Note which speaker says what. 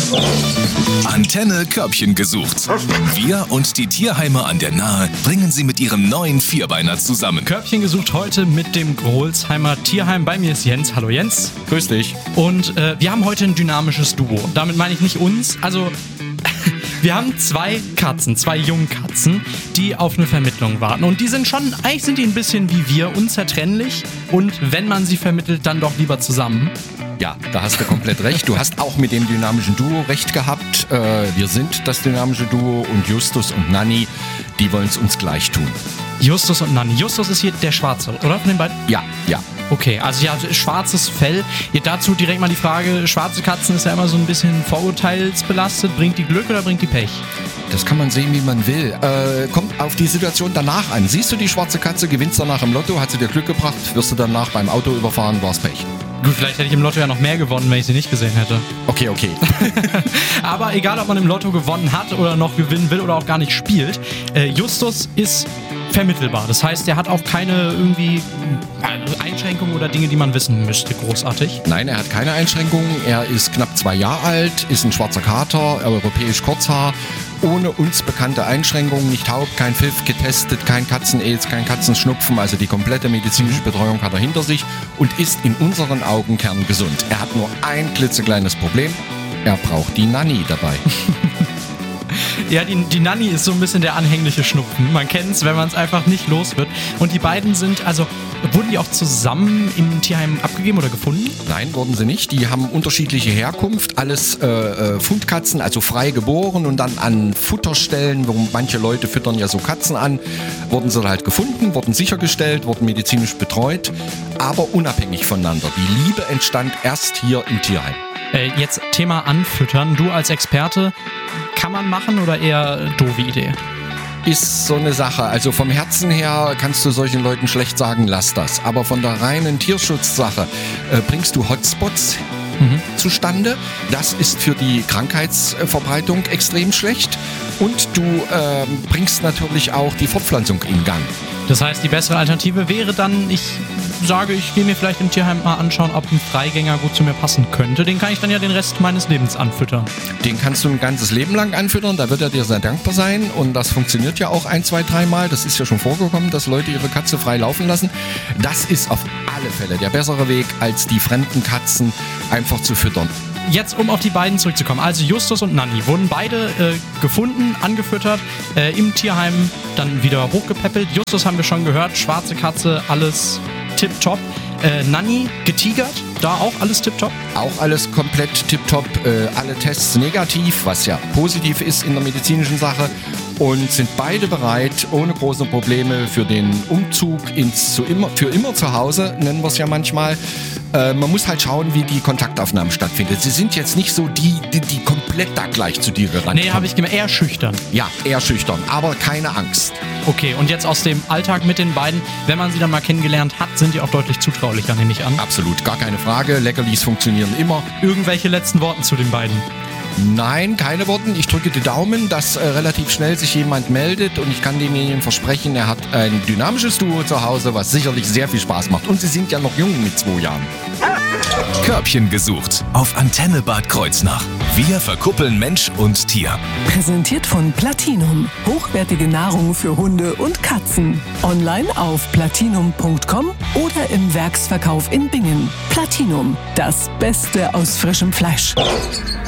Speaker 1: Antenne Körbchen gesucht. Wir und die Tierheime an der Nahe bringen sie mit ihrem neuen Vierbeiner zusammen.
Speaker 2: Körbchen gesucht heute mit dem Grolsheimer Tierheim. Bei mir ist Jens. Hallo Jens.
Speaker 3: Grüß dich.
Speaker 2: Und wir haben heute ein dynamisches Duo. Damit meine ich nicht uns. Also wir haben zwei Jungkatzen, die auf eine Vermittlung warten. Und eigentlich sind die ein bisschen wie wir, unzertrennlich. Und wenn man sie vermittelt, dann doch lieber zusammen.
Speaker 3: Ja, da hast du komplett recht. Du hast auch mit dem dynamischen Duo recht gehabt. Wir sind das dynamische Duo und Justus und Nanni, die wollen es uns gleich tun.
Speaker 2: Justus und Nanni. Justus ist hier der Schwarze, oder? Von den beiden?
Speaker 3: Ja.
Speaker 2: Okay, also ja, schwarzes Fell. Hier dazu direkt mal die Frage, schwarze Katzen ist ja immer so ein bisschen vorurteilsbelastet. Bringt die Glück oder bringt die Pech?
Speaker 3: Das kann man sehen, wie man will. Kommt auf die Situation danach an. Siehst du die schwarze Katze, gewinnst danach im Lotto, hat sie dir Glück gebracht, wirst du danach beim Auto überfahren, war's Pech.
Speaker 2: Gut, vielleicht hätte ich im Lotto ja noch mehr gewonnen, wenn ich sie nicht gesehen hätte.
Speaker 3: Okay.
Speaker 2: Aber egal, ob man im Lotto gewonnen hat oder noch gewinnen will oder auch gar nicht spielt, Justus ist vermittelbar. Das heißt, er hat auch keine irgendwie Einschränkungen oder Dinge, die man wissen müsste, großartig.
Speaker 3: Nein, er hat keine Einschränkungen. Er ist knapp 2 Jahre alt, ist ein schwarzer Kater, europäisch Kurzhaar, ohne uns bekannte Einschränkungen, nicht taub, kein Pfiff, getestet, kein Katzen-Aids, kein Katzenschnupfen, also die komplette medizinische Betreuung hat er hinter sich und ist in unseren Augen kerngesund. Er hat nur ein klitzekleines Problem, er braucht die Nanni dabei.
Speaker 2: Ja, die Nanni ist so ein bisschen der anhängliche Schnupfen. Man kennt es, wenn man es einfach nicht los wird. Und die beiden wurden die auch zusammen im Tierheim abgegeben oder gefunden?
Speaker 3: Nein, wurden sie nicht. Die haben unterschiedliche Herkunft. Alles Fundkatzen, also frei geboren und dann an Futterstellen, wo manche Leute füttern ja so Katzen an, wurden sie halt gefunden, wurden sichergestellt, wurden medizinisch betreut, aber unabhängig voneinander. Die Liebe entstand erst hier im Tierheim.
Speaker 2: Jetzt Thema Anfüttern. Du als Experte, kann man machen oder eher doofe Idee?
Speaker 3: Ist so eine Sache. Also vom Herzen her kannst du solchen Leuten schlecht sagen, lass das. Aber von der reinen Tierschutzsache bringst du Hotspots zustande. Das ist für die Krankheitsverbreitung extrem schlecht. Und du bringst natürlich auch die Fortpflanzung in Gang.
Speaker 2: Das heißt, die bessere Alternative wäre dann, ich sage, ich gehe mir vielleicht im Tierheim mal anschauen, ob ein Freigänger gut zu mir passen könnte. Den kann ich dann ja den Rest meines Lebens anfüttern. Den
Speaker 3: kannst du ein ganzes Leben lang anfüttern, da wird er dir sehr dankbar sein. Und das funktioniert ja auch 1, 2, 3 Mal. Das ist ja schon vorgekommen, dass Leute ihre Katze frei laufen lassen. Das ist auf alle Fälle der bessere Weg, als die fremden Katzen einfach zu füttern.
Speaker 2: Jetzt, um auf die beiden zurückzukommen. Also Justus und Nanni wurden beide gefunden, angefüttert, im Tierheim dann wieder hochgepäppelt. Justus haben wir schon gehört, schwarze Katze, alles tipptopp. Nanni getigert, da auch alles tipptopp?
Speaker 3: Auch alles komplett tipptopp, alle Tests negativ, was ja positiv ist in der medizinischen Sache. Und sind beide bereit, ohne große Probleme für den Umzug für immer zu Hause, nennen wir es ja manchmal. Man muss halt schauen, wie die Kontaktaufnahmen stattfinden. Sie sind jetzt nicht so die komplett da gleich zu dir gerannt.
Speaker 2: Nee, habe ich gemerkt, eher schüchtern.
Speaker 3: Ja, eher schüchtern, aber keine Angst.
Speaker 2: Okay, und jetzt aus dem Alltag mit den beiden, wenn man sie dann mal kennengelernt hat, sind die auch deutlich zutraulicher, nehme ich an.
Speaker 3: Absolut, gar keine Frage. Leckerlis funktionieren immer.
Speaker 2: Irgendwelche letzten Worte zu den beiden?
Speaker 3: Nein, keine Worte. Ich drücke die Daumen, dass relativ schnell sich jemand meldet und ich kann demjenigen versprechen, er hat ein dynamisches Duo zu Hause, was sicherlich sehr viel Spaß macht. Und sie sind ja noch jung mit 2 Jahren.
Speaker 1: Körbchen gesucht auf Antenne Bad Kreuznach. Wir verkuppeln Mensch und Tier.
Speaker 4: Präsentiert von Platinum. Hochwertige Nahrung für Hunde und Katzen. Online auf platinum.com oder im Werksverkauf in Bingen. Platinum, das Beste aus frischem Fleisch.